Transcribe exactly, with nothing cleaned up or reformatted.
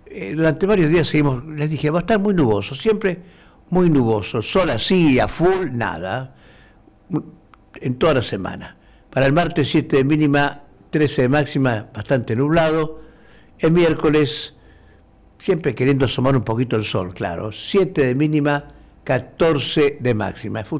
eh, durante varios días seguimos, les dije, va a estar muy nuboso, siempre muy nuboso, sol así, a full, nada, en toda la semana. Para el martes siete de mínima, trece de máxima, bastante nublado. El miércoles, siempre queriendo asomar un poquito el sol, claro, siete de mínima, catorce de máxima.